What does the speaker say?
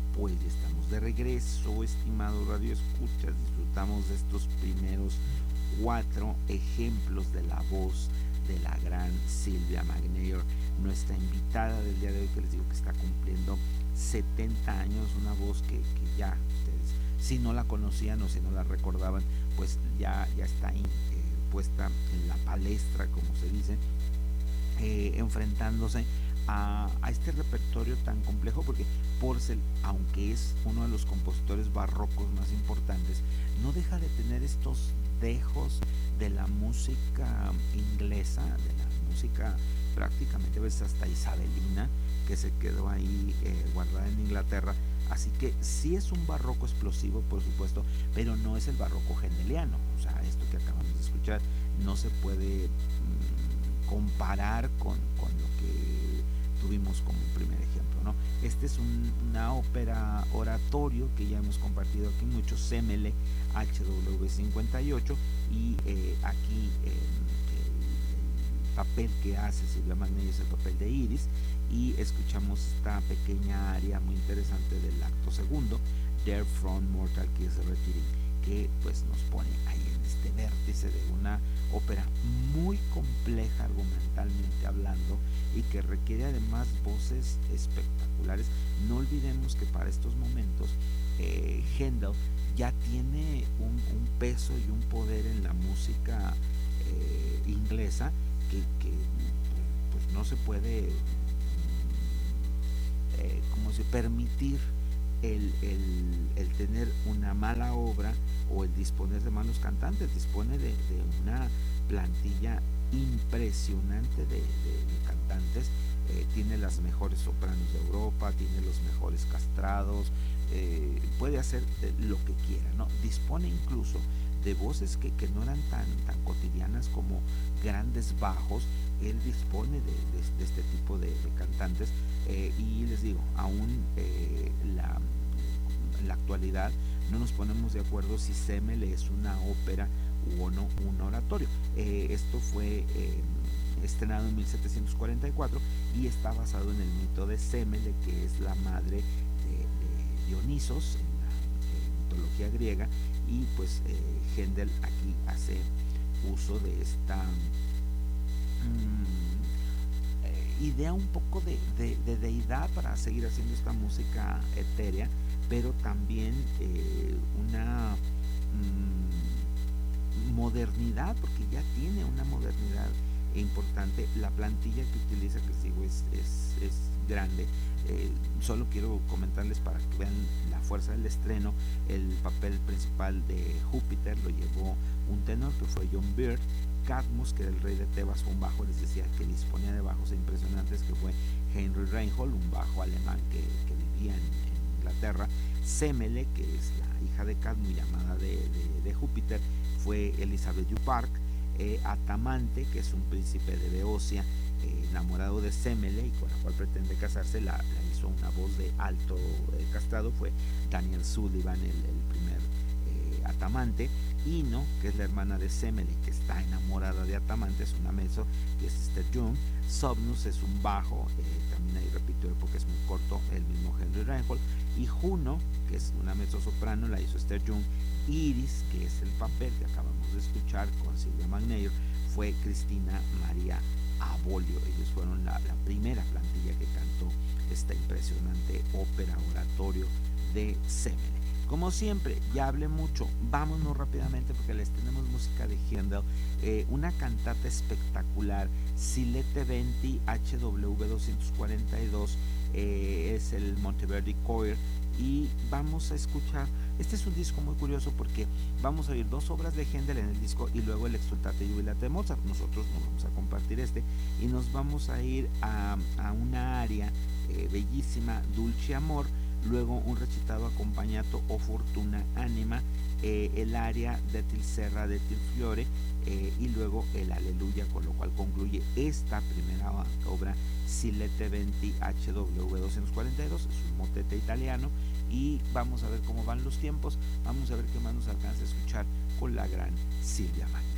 Pues ya estamos de regreso, estimado Radio Escuchas. Disfrutamos de estos primeros 4 ejemplos de la voz de la gran Sylvia McNair, nuestra invitada del día de hoy, que les digo que está cumpliendo 70 años, una voz que ya ustedes, si no la conocían o si no la recordaban, pues ya está ahí, puesta en la palestra, como se dice, enfrentándose a este repertorio tan complejo, porque Purcell, aunque es uno de los compositores barrocos más importantes, no deja de tener estos dejos de la música inglesa, de la música prácticamente a veces hasta isabelina, que se quedó ahí guardada en Inglaterra. Así que sí es un barroco explosivo, por supuesto, pero no es el barroco hendeliano. O sea, esto que acabamos de escuchar no se puede comparar con lo que tuvimos como primer ejemplo, ¿no? Este es una ópera oratorio que ya hemos compartido aquí mucho, Semele HW58, y aquí el papel que hace Sylvia McNair es el papel de Iris, y escuchamos esta pequeña área muy interesante del acto segundo, There from Mortal Kiss Retiring, que pues nos pone ahí en este vértice de una ópera muy compleja argumentalmente hablando y que requiere además voces espectaculares. No olvidemos que para estos momentos Händel ya tiene un peso y un poder en la música inglesa que pues no se puede como se permitir el tener una mala obra o el disponer de malos cantantes. Dispone de una plantilla impresionante de cantantes. Tiene las mejores sopranos de Europa, tiene los mejores castrados, puede hacer lo que quiera, ¿no? Dispone incluso de voces que no eran tan cotidianas como grandes bajos. Él dispone de este tipo de cantantes, y les digo, aún en la actualidad no nos ponemos de acuerdo si Semele es una ópera o no un oratorio. Esto fue estrenado en 1744 y está basado en el mito de Semele, que es la madre de Dionisos en la mitología griega, y pues Händel aquí hace uso de esta idea un poco de deidad para seguir haciendo esta música etérea, pero también una modernidad, porque ya tiene una modernidad importante. La plantilla que utiliza, que sigo, es grande. Solo quiero comentarles para que vean la fuerza del estreno. El papel principal de Júpiter lo llevó un tenor que fue John Byrd. Cadmus, que era el rey de Tebas, fue un bajo, les decía, que disponía de bajos impresionantes, que fue Henry Reinhold, un bajo alemán que vivía en Inglaterra. Semele, que es la hija de Cadmus, llamada de Júpiter, fue Elizabeth Duparc. Atamante, que es un príncipe de Beocia, enamorado de Semele y con la cual pretende casarse, la hizo una voz de alto castrado, fue Daniel Sullivan, el primer Atamante. Ino, que es la hermana de Semele, que está enamorada de Atamante, es una mezzo, que es Esther Young. Somnus es un bajo, también ahí repito porque es muy corto, el mismo Henry Reinhold. Y Juno, que es una mezzo soprano, la hizo Esther Young. Iris, que es el papel que acabamos de escuchar con Sylvia McNair, fue Cristina María Abolio. Ellos fueron la primera plantilla que cantó esta impresionante ópera oratorio de Semele. Como siempre, ya hablé mucho, vámonos rápidamente porque les tenemos música de Händel, una cantata espectacular, Silete 20 HW242, es el Monteverdi Choir, y vamos a escuchar. Este es un disco muy curioso porque vamos a oír 2 obras de Händel en el disco y luego el Exsultate Jubilate de Mozart. Nosotros nos vamos a compartir y nos vamos a ir a una área bellísima, Dulce Amor, luego un recitado accompagnato O Fortuna Anima, el área de Til Serra de Til Fiore, y luego el Aleluya, con lo cual concluye esta primera obra, Silete 20 HW242, es un motete italiano, y vamos a ver cómo van los tiempos, vamos a ver qué más nos alcanza a escuchar con la gran Sylvia McNair.